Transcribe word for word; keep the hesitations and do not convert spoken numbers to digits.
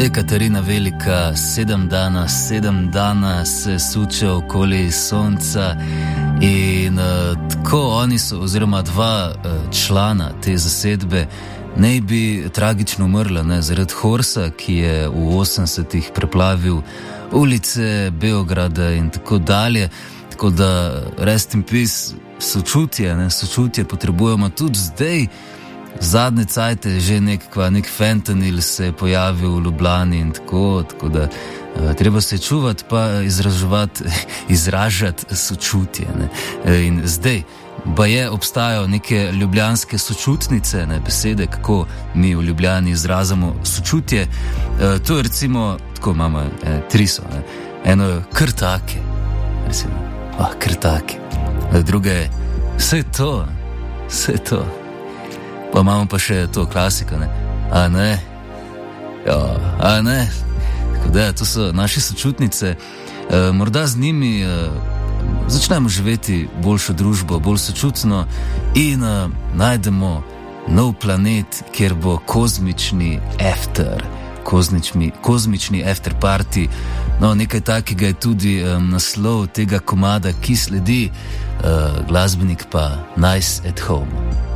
Katarina Velika, sedem dana, sedem dana se suče okoli sonca in uh, tako oni so, oziroma dva uh, člana te zasedbe, naj bi tragično umrla, ne, zaradi Horsa, ki je v osemdesetih preplavil ulice Beograda in tako dalje. Tako da rest in peace, sočutje, ne, sočutje potrebujemo tudi zdaj. Zadnje cajte je že nekva, nek fentanil se je pojavil v Ljubljani in tako, tako da uh, treba se čuvati pa izražati, izražati sočutje. Ne. In zdaj, ba je obstajajo neke ljubljanske sočutnice, ne, besede, kako mi v Ljubljani izrazamo sočutje. Uh, to je recimo, tako imamo, eh, tri so, ne. Eno je krtake, recimo, ah, krtake. Druge je, vse to, vse to. Pa imamo pa še to klasiko, ne, a ne, ja, a ne, tako da, to so naše sočutnice, e, morda z njimi e, začnemo živeti boljšo družbo, bolj sočutno in e, najdemo nov planet, kjer bo kozmični after, kozmični, kozmični after party, no, nekaj takega je tudi e, naslov tega komada, ki sledi, e, glasbenik pa Nice at Home.